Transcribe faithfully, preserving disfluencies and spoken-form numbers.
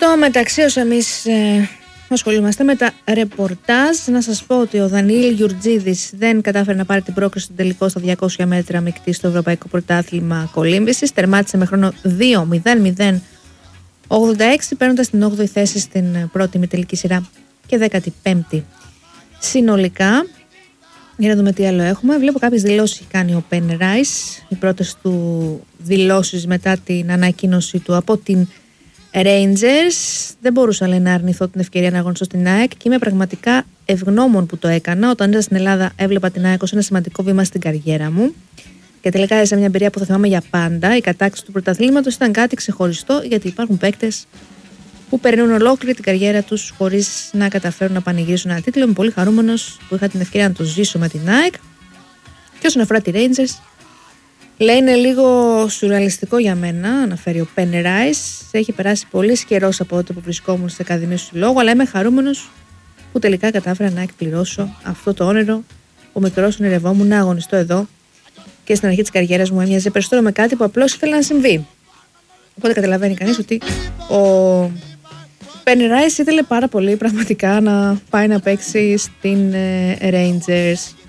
Στο μεταξύ, όσο εμείς ε, ασχολούμαστε με τα ρεπορτάζ, να σας πω ότι ο Δανιήλ Γιουρτζίδης δεν κατάφερε να πάρει την πρόκριση στο τελικό στα διακόσια μέτρα μεικτή στο Ευρωπαϊκό Πρωτάθλημα Κολύμβησης. Τερμάτισε με χρόνο δύο μηδέν μηδέν ογδόντα έξι, παίρνοντας την όγδοη θέση στην πρώτη ημιτελική σειρά και δέκατη πέμπτη συνολικά. Για να δούμε τι άλλο έχουμε. Βλέπω κάποιες δηλώσεις έχει κάνει ο Πεν Ράις. Οι πρώτες του δηλώσεις μετά την ανακοίνωση του από την Rangers. Δεν μπορούσα, λέει, να αρνηθώ την ευκαιρία να αγωνιστώ στην ΑΕΚ και είμαι πραγματικά ευγνώμων που το έκανα. Όταν ήρθα στην Ελλάδα, έβλεπα την ΑΕΚ ως ένα σημαντικό βήμα στην καριέρα μου. Και τελικά έζησα μια εμπειρία που θα θυμάμαι για πάντα. Η κατάκτηση του πρωταθλήματος ήταν κάτι ξεχωριστό, γιατί υπάρχουν παίκτες που περνούν ολόκληρη την καριέρα τους χωρίς να καταφέρουν να πανηγυρίσουν ένα τίτλο. Είμαι πολύ χαρούμενος που είχα την ευκαιρία να το ζήσω με την ΑΕΚ. Και όσον αφορά τη Rangers, λέει, είναι λίγο σουρεαλιστικό για μένα, αναφέρει ο Πεν Ράις. Έχει περάσει πολύ καιρός από τότε που βρισκόμουν στις ακαδημίες του συλλόγου, αλλά είμαι χαρούμενος που τελικά κατάφερα να εκπληρώσω αυτό το όνειρο που μικρός ονειρευόμουν να αγωνιστώ εδώ και στην αρχή της καριέρας μου έμοιαζε περισσότερο με κάτι που απλώς ήθελα να συμβεί. Οπότε καταλαβαίνει κανείς ότι ο Πεν Ράις ήθελε πάρα πολύ πραγματικά να πάει να παίξει στην Rangers.